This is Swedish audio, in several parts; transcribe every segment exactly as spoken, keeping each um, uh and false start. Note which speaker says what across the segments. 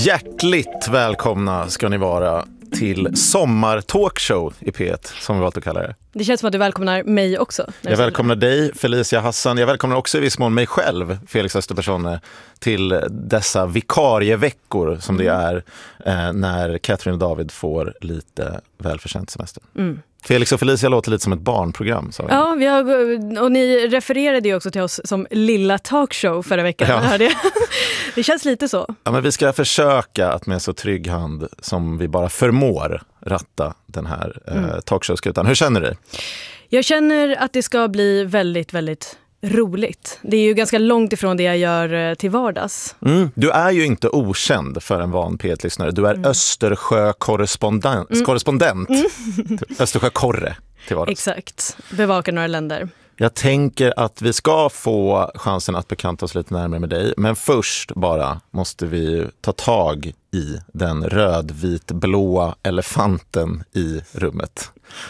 Speaker 1: Hjärtligt välkomna ska ni vara till sommartalkshow i P ett, som vi valt att kalla det.
Speaker 2: Det känns som att du välkomnar mig också.
Speaker 1: Jag välkomnar dig, Felicia Hassan. Jag välkomnar också i viss mån mig själv, Felix Österperson, till dessa vikarieveckor som det är eh, när Katrin och David får lite välförtjänt semester. Mm. Felix och Felicia låter lite som ett barnprogram. Så.
Speaker 2: Ja, vi har, och ni refererade ju också till oss som lilla talkshow förra veckan. Ja. Det. det känns lite så.
Speaker 1: Ja, men vi ska försöka att med så trygg hand som vi bara förmår ratta den här mm. eh, talkshow-skutan. Hur känner du?
Speaker 2: Jag känner att det ska bli väldigt, väldigt roligt. Det är ju ganska långt ifrån det jag gör till vardags.
Speaker 1: Mm. Du är ju inte okänd för en van P ett-lyssnare. Du är mm. Östersjö-korrespondent. Mm. korrespondent. Mm. Östersjö-korre till vardags.
Speaker 2: Exakt. Bevakar några länder.
Speaker 1: Jag tänker att vi ska få chansen att bekanta oss lite närmare med dig. Men först bara måste vi ta tag i den rödvit-blåa elefanten i rummet.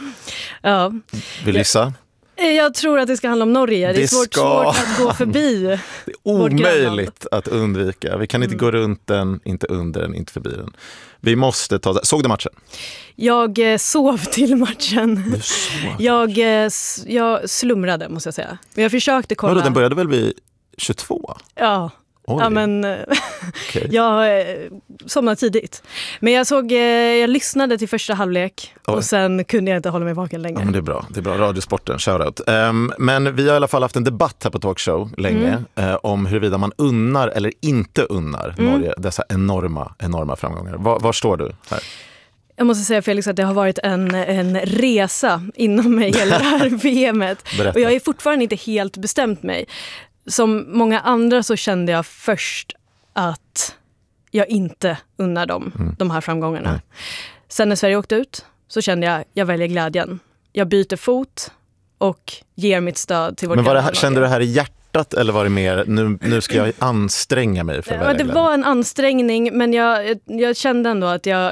Speaker 2: Ja.
Speaker 1: Vill du gissa?
Speaker 2: Jag tror att det ska handla om Norge. Det, det är svårt, ska... svårt att gå förbi.
Speaker 1: Det är omöjligt att undvika. Vi kan inte mm. gå runt den, inte under den, inte förbi den. Vi måste ta... Såg du matchen?
Speaker 2: Jag eh, sov till matchen.
Speaker 1: Du sov?
Speaker 2: Jag, eh, jag slumrade, måste jag säga. Men jag försökte kolla.
Speaker 1: Vadå, den började väl vid tjugotvå?
Speaker 2: Ja.
Speaker 1: Oj.
Speaker 2: Ja, men okay. jag eh, somnade tidigt. Men jag såg, eh, jag lyssnade till första halvlek. Oj. Och sen kunde jag inte hålla mig vaken längre.
Speaker 1: Ja, men det är bra, det är bra. Radiosporten, shoutout. Um, men vi har i alla fall haft en debatt här på Talkshow länge mm. uh, om huruvida man unnar eller inte unnar mm. Norge dessa enorma, enorma framgångar. Var, var står du här?
Speaker 2: Jag måste säga, Felix, att det har varit en, en resa inom mig hela det här V M:et. Och jag är fortfarande inte helt bestämt mig. Som många andra så kände jag först att jag inte unnar dem, mm. de här framgångarna. Nej. Sen när Sverige åkte ut så kände jag, jag väljer glädjen. Jag byter fot och ger mitt stöd till vårt.
Speaker 1: Men var det, kände du det här i hjärtat eller var det mer, nu, nu ska jag anstränga mig för att välja
Speaker 2: Det glädjen? Var en ansträngning, men jag, jag kände ändå att jag,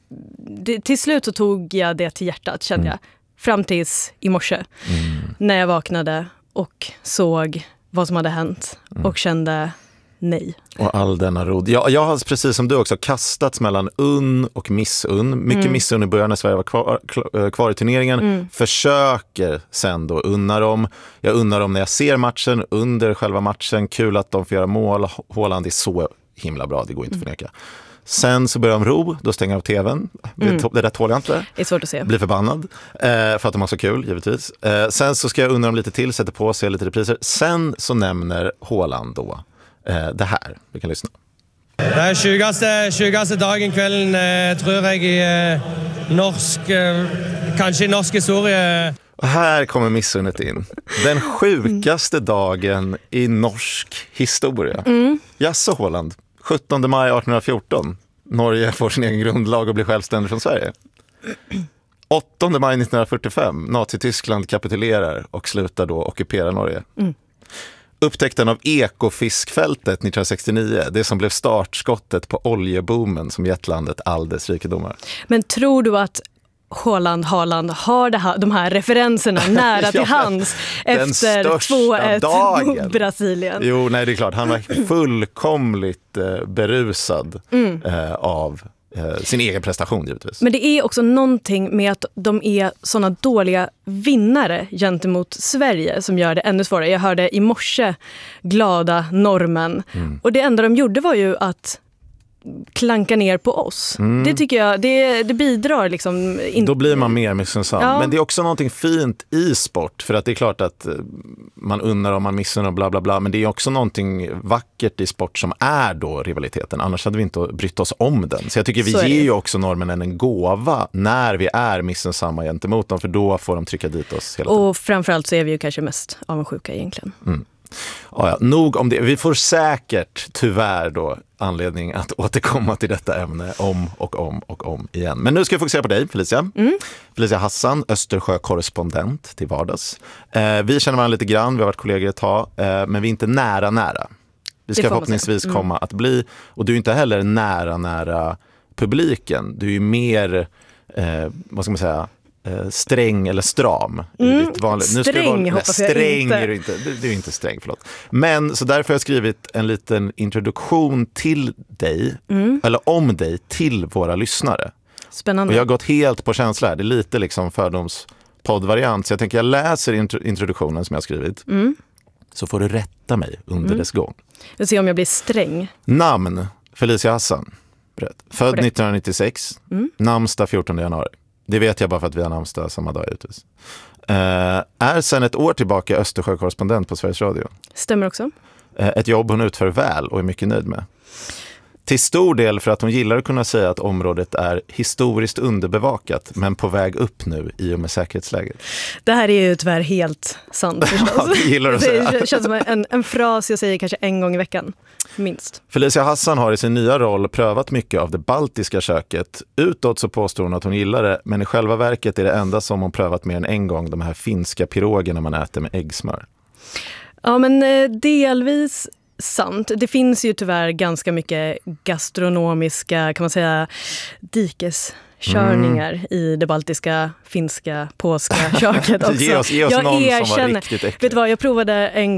Speaker 2: det, till slut så tog jag det till hjärtat, kände mm. jag. Fram tills i morse, mm. när jag vaknade och såg vad som hade hänt mm. och kände nej.
Speaker 1: Och all denna rod. Jag, jag har precis som du också kastats mellan unn och missunn. Mycket mm. missunn i början när Sverige var kvar, kvar i turneringen. Mm. Försöker sen då unna dem. Jag unnar dem när jag ser matchen, under själva matchen. Kul att de får göra mål. Haaland är så himla bra, det går inte att förneka. Sen så börjar de ro, då stänger jag av tvn. Mm. Det, det där tål jag inte.
Speaker 2: Det är svårt att se.
Speaker 1: Blir förbannad. Eh, för att de har så kul, givetvis. Eh, sen så ska jag undra dem lite till, sätta på sig lite repriser. Sen så nämner Haaland då eh, det här. Vi kan lyssna.
Speaker 3: Det är tjugoste, tjugoste dagen kvällen, eh, tror jag, i eh, norsk, eh, kanske i norsk historia.
Speaker 1: Och här kommer missunnet in. Den sjukaste dagen i norsk historia. Mm. Jaså, Haaland. sjuttonde maj arton fjorton. Norge får sin egen grundlag och blir självständig från Sverige. åttonde maj nittonhundrafyrtiofem. Nazityskland kapitulerar och slutar då ockupera Norge. Mm. Upptäckten av Ekofiskfältet nittonhundrasextionio. Det som blev startskottet på oljeboomen som gett landet all dess rikedomar.
Speaker 2: Men tror du att Haaland, Haaland har det här, de här referenserna nära till hans efter två ett mot Brasilien?
Speaker 1: Jo, nej, det är klart. Han var fullkomligt eh, berusad mm. eh, av eh, sin egen prestation, givetvis.
Speaker 2: Men det är också någonting med att de är såna dåliga vinnare gentemot Sverige som gör det ännu svårare. Jag hörde i morse glada normen. Mm. Och det enda de gjorde var ju att klanka ner på oss. Mm. Det tycker jag, det, det bidrar liksom. In...
Speaker 1: Då blir man mer missunnsam. Ja. Men det är också någonting fint i sport, för att det är klart att man unnar om man missunnar och bla bla bla, men det är också någonting vackert i sport som är då rivaliteten. Annars hade vi inte brytt oss om den. Så jag tycker vi ger ju också normen en gåva när vi är missunnsamma gentemot dem, för då får de trycka dit oss hela tiden.
Speaker 2: Och framförallt så är vi ju kanske mest avundsjuka egentligen. Mm.
Speaker 1: Ja, ja, nog om det. Vi får säkert tyvärr då anledning att återkomma till detta ämne om och om och om igen. Men nu ska jag fokusera på dig, Felicia. Mm. Felicia Hassan, Östersjö-korrespondent till vardags. Eh, vi känner varandra lite grann, vi har varit kollegor ett tag, eh, men vi är inte nära nära. Vi ska förhoppningsvis mm. komma att bli, och du är inte heller nära nära publiken. Du är ju mer, eh, vad ska man säga, eh, sträng eller stram.
Speaker 2: Mm,
Speaker 1: i ditt vanliga. Nu ska
Speaker 2: sträng
Speaker 1: vara, nej,
Speaker 2: hoppas
Speaker 1: sträng
Speaker 2: jag inte.
Speaker 1: är du inte. Du, du är inte sträng, förlåt. Men så därför har jag skrivit en liten introduktion till dig,
Speaker 2: mm.
Speaker 1: eller om dig, till våra lyssnare.
Speaker 2: Spännande.
Speaker 1: Och jag har gått helt på känsla här. Det är lite liksom fördomspoddvariant. Så jag tänker jag läser intro- introduktionen som jag har skrivit.
Speaker 2: Mm.
Speaker 1: Så får du rätta mig under
Speaker 2: Mm.
Speaker 1: dess gång.
Speaker 2: Jag ser om jag blir sträng.
Speaker 1: Namn, Felicia Hassan. Rätt. Född
Speaker 2: Korrekt.
Speaker 1: nittonhundranittiosex.
Speaker 2: Mm.
Speaker 1: Namnsdag fjortonde januari. Det vet jag bara för att vi har namnsdag samma dag ute. Uh, är sedan ett år tillbaka Östersjökorrespondent på Sveriges Radio.
Speaker 2: Stämmer också.
Speaker 1: Uh, ett jobb hon utför väl och är mycket nöjd med. Till stor del för att hon gillar att kunna säga att området är historiskt underbevakat men på väg upp nu i och med säkerhetsläget.
Speaker 2: Det här är ju tyvärr helt sant förstås.
Speaker 1: Ja, det gillar du att säga.
Speaker 2: Det känns som en, en fras jag säger kanske en gång i veckan, minst.
Speaker 1: Felicia Hassan har i sin nya roll prövat mycket av det baltiska köket. Utåt så påstår hon att hon gillar det, men i själva verket är det enda som hon prövat mer än en gång de här finska pirogerna man äter med äggsmör.
Speaker 2: Ja, men eh, delvis sant. Det finns ju tyvärr ganska mycket gastronomiska, kan man säga, dikeskörningar mm. i det baltiska, finska, polska köket också.
Speaker 1: Ge oss, ge oss
Speaker 2: jag
Speaker 1: någon
Speaker 2: erkänner,
Speaker 1: som var riktigt äcklig.
Speaker 2: Vet du vad, jag provade en